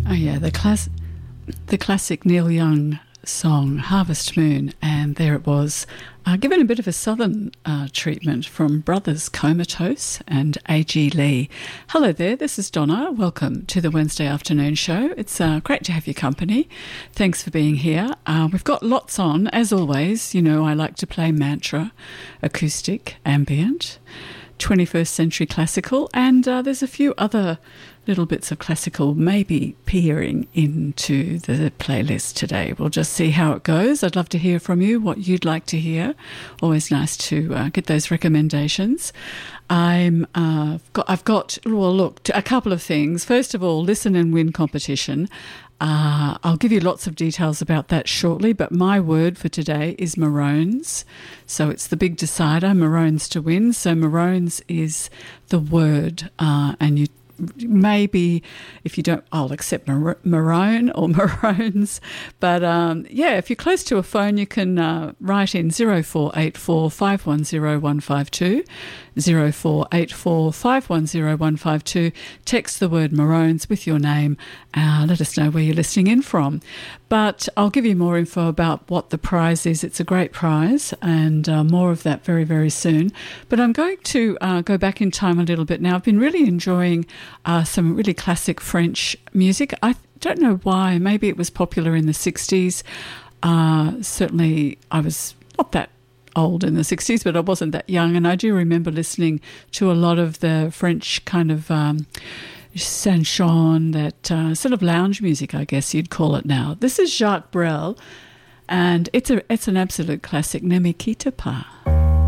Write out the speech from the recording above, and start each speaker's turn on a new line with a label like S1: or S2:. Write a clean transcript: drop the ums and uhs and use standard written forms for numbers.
S1: Oh yeah, the classic Neil Young song Harvest Moon, and there it was, given a bit of a southern treatment from Brothers Comatose and A.G. Lee. Hello there, this is Donna. Welcome to the Wednesday afternoon show. It's great to have your company. Thanks for being here. We've got lots on, as always. You know, I like to play mantra, acoustic, ambient, 21st century classical, and there's a few other little bits of classical maybe peering into the playlist today. We'll just see how it goes. I'd love to hear from you, what you'd like to hear. Always nice to get those recommendations. I've got a couple of things. First of all, Listen and Win competition. I'll give you lots of details about that shortly, but my word for today is Maroons. So it's the big decider, Maroons to win. So Maroons is the word, and you maybe if you don't, I'll accept Maroon or Maroons. But if you're close to a phone, you can write in 0484 510 152, 0484 510 152. Text the word Maroons with your name. Let us know where you're listening in from. But I'll give you more info about what the prize is. It's a great prize, and more of that very, very soon. But I'm going to go back in time a little bit now. I've been really enjoying some really classic French music. I don't know why. Maybe it was popular in the 60s. Certainly I was not that old in the 60s, but I wasn't that young. And I do remember listening to a lot of the French kind of chanson, that sort of lounge music, I guess you'd call it now. This is Jacques Brel, and it's an absolute classic, Ne me quitte pas.